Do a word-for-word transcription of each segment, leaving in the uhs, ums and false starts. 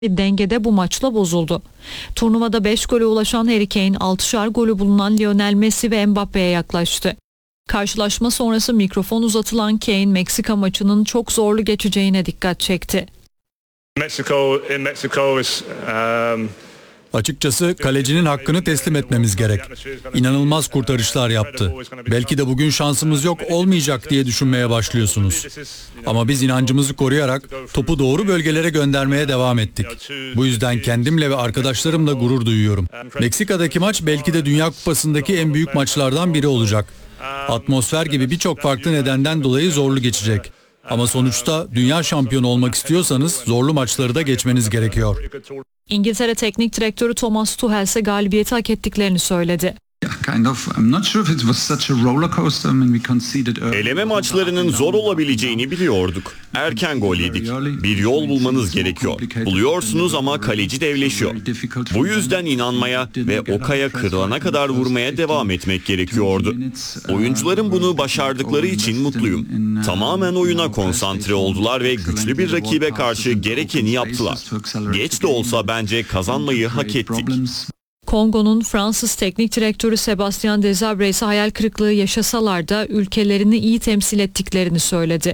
dengede bu maçla bozuldu. Turnuvada beş gole ulaşan Harry Kane, altışar golü bulunan Lionel Messi ve Mbappe'ye yaklaştı. Karşılaşma sonrası mikrofon uzatılan Kane, Meksika maçının çok zorlu geçeceğine dikkat çekti. Mexico, in Mexico is, um... Açıkçası kalecinin hakkını teslim etmemiz gerek. İnanılmaz kurtarışlar yaptı. Belki de bugün şansımız yok, olmayacak diye düşünmeye başlıyorsunuz. Ama biz inancımızı koruyarak topu doğru bölgelere göndermeye devam ettik. Bu yüzden kendimle ve arkadaşlarımla gurur duyuyorum. Meksika'daki maç belki de Dünya Kupası'ndaki en büyük maçlardan biri olacak. Atmosfer gibi birçok farklı nedenden dolayı zorlu geçecek. Ama sonuçta dünya şampiyonu olmak istiyorsanız zorlu maçları da geçmeniz gerekiyor. İngiltere Teknik Direktörü Thomas Tuchel ise galibiyeti hak ettiklerini söyledi. Eleme maçlarının zor olabileceğini biliyorduk. Erken gol yedik. Bir yol bulmanız gerekiyor. Buluyorsunuz ama kaleci devleşiyor. Bu yüzden inanmaya ve o kaya kırılana kadar vurmaya devam etmek gerekiyordu. Oyuncuların bunu başardıkları için mutluyum. Tamamen oyuna konsantre oldular ve güçlü bir rakibe karşı gerekeni yaptılar. Geç de olsa bence kazanmayı hak ettik. Kongo'nun Fransız Teknik Direktörü Sébastien Desabre ise hayal kırıklığı yaşasalar da ülkelerini iyi temsil ettiklerini söyledi.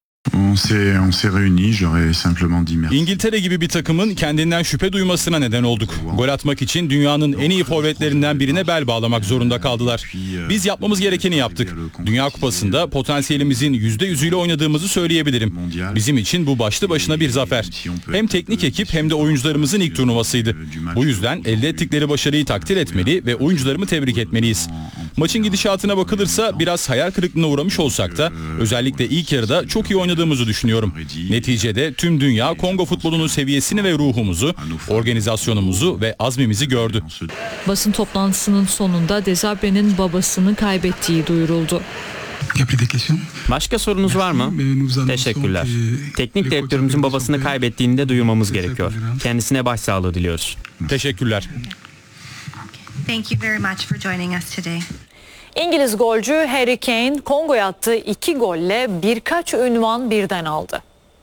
İngiltere gibi bir takımın kendinden şüphe duymasına neden olduk. Gol atmak için dünyanın en iyi forvetlerinden birine bel bağlamak zorunda kaldılar. Biz yapmamız gerekeni yaptık. Dünya Kupası'nda potansiyelimizin yüzde yüzüyle oynadığımızı söyleyebilirim. Bizim için bu başlı başına bir zafer. Hem teknik ekip hem de oyuncularımızın ilk turnuvasıydı. Bu yüzden elde ettikleri başarıyı takdir etmeli ve oyuncularımı tebrik etmeliyiz. Maçın gidişatına bakılırsa biraz hayal kırıklığına uğramış olsak da özellikle ilk yarıda çok iyi oynadığımızı düşünüyorum. Neticede tüm dünya Kongo futbolunun seviyesini ve ruhumuzu, organizasyonumuzu ve azmimizi gördü. Basın toplantısının sonunda Desabre'nin babasını kaybettiği duyuruldu. Başka sorunuz var mı? Teşekkürler. Teknik direktörümüzün babasını kaybettiğini de duyurmamız gerekiyor. Kendisine başsağlığı diliyoruz. Teşekkürler. Thank you very much for joining us today. İngiliz golcü Harry Kane, Kongo'ya attığı iki golle birkaç ünvan birden aldı.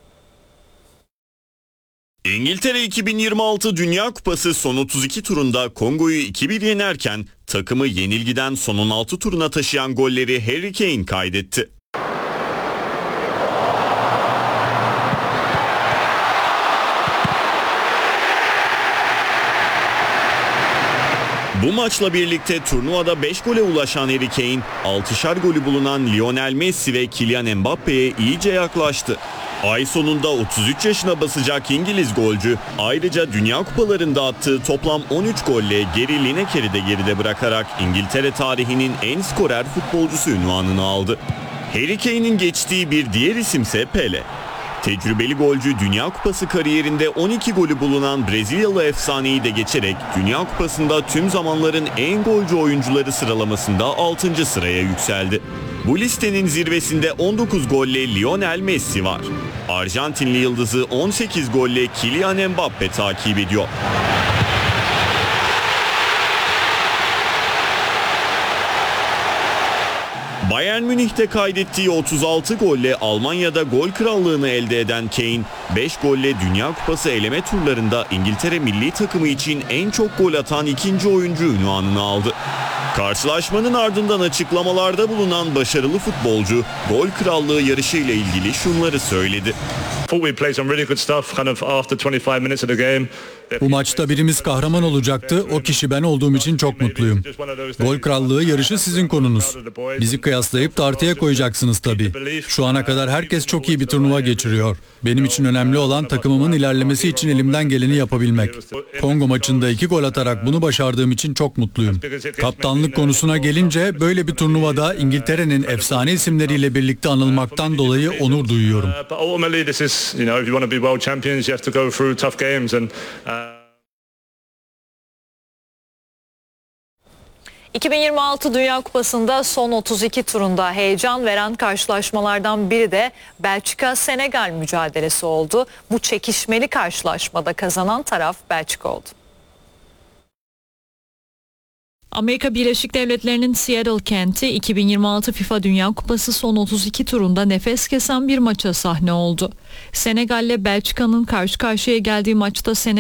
İngiltere iki bin yirmi altı Dünya Kupası son otuz iki turunda Kongo'yu iki bir yenerken takımı yenilgiden son on altı turuna taşıyan golleri Harry Kane kaydetti. Bu maçla birlikte turnuvada beş gole ulaşan Harry Kane, altışar golü bulunan Lionel Messi ve Kylian Mbappe'ye iyice yaklaştı. Ay sonunda otuz üç yaşına basacak İngiliz golcü ayrıca Dünya Kupalarında attığı toplam on üç golle Gary Lineker'i de geride bırakarak İngiltere tarihinin en skorer futbolcusu unvanını aldı. Harry Kane'in geçtiği bir diğer isimse Pele. Tecrübeli golcü Dünya Kupası kariyerinde on iki golü bulunan Brezilyalı efsaneyi de geçerek Dünya Kupası'nda tüm zamanların en golcü oyuncuları sıralamasında altıncı sıraya yükseldi. Bu listenin zirvesinde on dokuz golle Lionel Messi var. Arjantinli yıldızı on sekiz golle Kylian Mbappe takip ediyor. Bayern Münih'te kaydettiği otuz altı golle Almanya'da gol krallığını elde eden Kane, beş golle Dünya Kupası eleme turlarında İngiltere milli takımı için en çok gol atan ikinci oyuncu unvanını aldı. Karşılaşmanın ardından açıklamalarda bulunan başarılı futbolcu, gol krallığı yarışıyla ilgili şunları söyledi. Bu maçta birimiz kahraman olacaktı. O kişi ben olduğum için çok mutluyum. Gol krallığı yarışı sizin konunuz. Bizi kıyaslayıp tartıya koyacaksınız tabii. Şu ana kadar herkes çok iyi bir turnuva geçiriyor. Benim için önemli olan takımımın ilerlemesi için elimden geleni yapabilmek. Kongo maçında iki gol atarak bunu başardığım için çok mutluyum. Kaptanlık konusuna gelince böyle bir turnuvada İngiltere'nin efsane isimleriyle birlikte anılmaktan dolayı onur duyuyorum. iki bin yirmi altı Dünya Kupası'nda son otuz iki turunda heyecan veren karşılaşmalardan biri de Belçika-Senegal mücadelesi oldu. Bu çekişmeli karşılaşmada kazanan taraf Belçika oldu. Amerika Birleşik Devletleri'nin Seattle kenti iki bin yirmi altı FIFA Dünya Kupası son otuz iki turunda nefes kesen bir maça sahne oldu. Senegal'le Belçika'nın karşı karşıya geldiği maçta Senegal